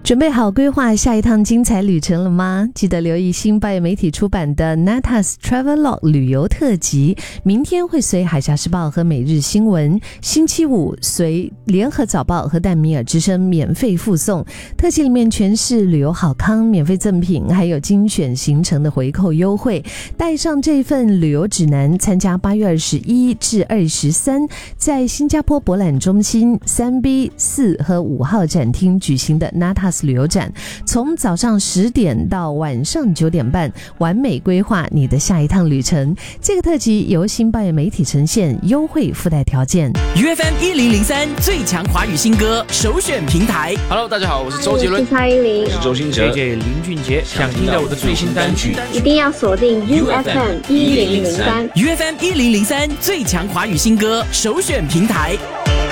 准备好规划下一趟精彩旅程了吗？记得留意新报业媒体出版的 Natas Travelog 旅游特辑，明天会随海峡时报和每日新闻，星期五随联合早报和淡米尔之声免费附送。特辑里面全是旅游好康、免费赠品，还有精选行程的回扣优惠。带上这份旅游指南，参加8月21至23在新加坡博览中心 3B、4和5号展厅举行的 Natas旅游展，从早上10点到晚上9点半，完美规划你的下一趟旅程。这个特辑由新报业媒体呈现，优惠附带条件。 UFM 1003最强华语新歌首选平台。 Hello， 大家好，我是周杰伦， 我是蔡依林， 我是周兴哲 ，JJ 林俊杰。想听到我的最新单曲， 一定要锁定 UFM 1003。 UFM 1003最强华语新歌首选平台。